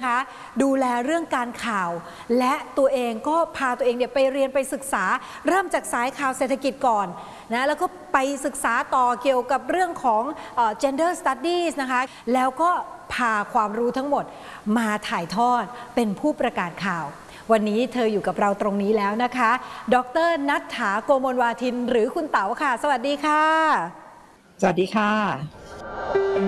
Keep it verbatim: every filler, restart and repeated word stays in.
นะคะดูแลเรื่องการข่าวและตัวเองก็พาตัวเองเนี่ยไปเรียนไปศึกษาเริ่มจากสายข่าวเศรษฐกิจก่อนนะแล้วก็ไปศึกษาต่อเกี่ยวกับเรื่องของเอ่อ gender studies นะคะแล้วก็พาความรู้ทั้งหมดมาถ่ายทอดเป็นผู้ประกาศข่าววันนี้เธออยู่กับเราตรงนี้แล้วนะคะดร.ณัฐฐา โกมลวาทินหรือคุณเต๋าค่ะสวัสดีค่ะสวัสดีค่ะ